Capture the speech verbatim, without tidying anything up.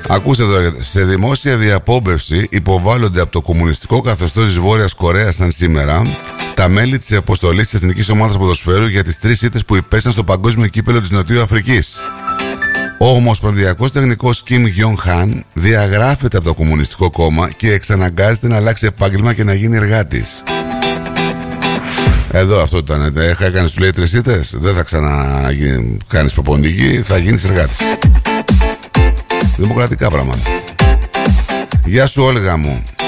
Ακούστε τώρα, σε δημόσια διαπόμπευση υποβάλλονται από το κομμουνιστικό καθεστώς της Βόρειας Κορέας σαν σήμερα τα μέλη της αποστολής της Εθνικής Ομάδας Ποδοσφαίρου για τις τρεις ήττες που υπέστησαν στο Παγκόσμιο Κύπελλο της Νοτιού Αφρικής. Ο ομοσπονδιακός τεχνικός Κιμ Γιον Χαν διαγράφεται από το Κομμουνιστικό Κόμμα και εξαναγκάζεται να αλλάξει επάγγελμα και να γίνει εργάτης. Εδώ αυτό ήταν. Έκανες, του λέει, τρεις ήττες. Δεν θα ξανακάνεις προπονητική, θα γίνεις εργάτης. Δημοκρατικά πράγματα. Γεια σου, Όλγα μου.